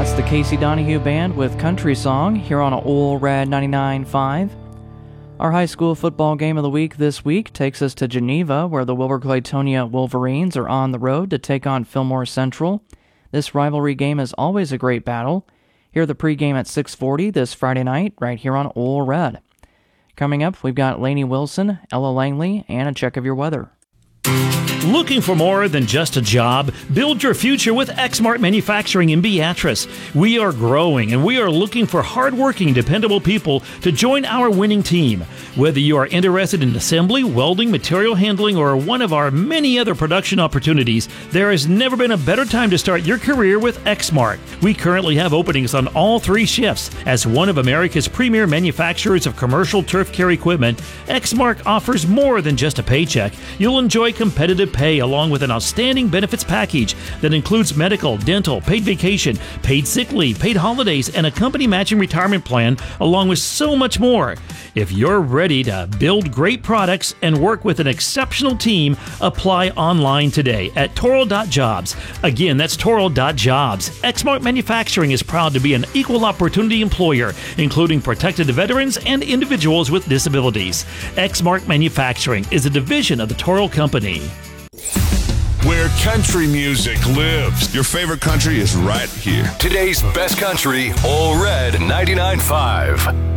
That's the Casey Donahue Band with Country Song here on Ole Red 99.5. Our high school football game of the week this week takes us to Geneva, where the Wilber-Claytonia Wolverines are on the road to take on Fillmore Central. This rivalry game is always a great battle. Hear the pregame at 6:40 this Friday night, right here on Ole Red. Coming up, we've got Lainey Wilson, Ella Langley, and a check of your weather. Looking for more than just a job? Build your future with Exmart Manufacturing in Beatrice. We are growing and we are looking for hardworking, dependable people to join our winning team. Whether you are interested in assembly, welding, material handling, or one of our many other production opportunities, there has never been a better time to start your career with Exmart. We currently have openings on all 3 shifts. As one of America's premier manufacturers of commercial turf care equipment, Exmart offers more than just a paycheck. You'll enjoy competitive pay along with an outstanding benefits package that includes medical, dental, paid vacation, paid sick leave, paid holidays, and a company matching retirement plan, along with so much more. If you're ready to build great products and work with an exceptional team, apply online today at Toro.jobs. Again, that's Toro.jobs. Exmart Manufacturing is proud to be an equal opportunity employer, including protected veterans and individuals with disabilities. Exmart Manufacturing is a division of the Toro Company. Where country music lives. Your favorite country is right here. Today's best country, Ole Red 99.5.